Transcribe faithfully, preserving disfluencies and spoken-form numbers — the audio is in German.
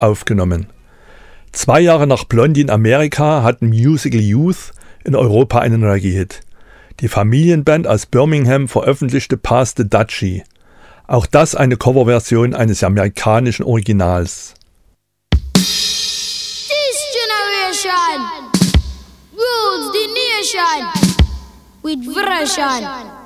aufgenommen. Zwei Jahre nach Blondie in Amerika hatten Musical Youth in Europa einen Reggae-Hit. Die Familienband aus Birmingham veröffentlichte Pass the Dutchie. Auch das eine Coverversion eines amerikanischen Originals. This generation rules the nation with version.